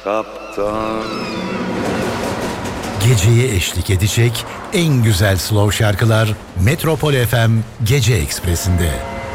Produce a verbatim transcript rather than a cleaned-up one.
kaptan. Geceye eşlik edecek en güzel slow şarkılar Metropol F M Gece Ekspresi'nde.